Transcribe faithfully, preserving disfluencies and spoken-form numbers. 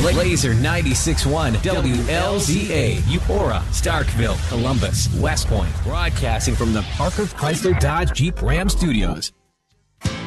Laser ninety-six point one W L Z A, Eupora, Starkville, Columbus, West Point. Broadcasting from the Parker Chrysler Dodge Jeep Ram Studios.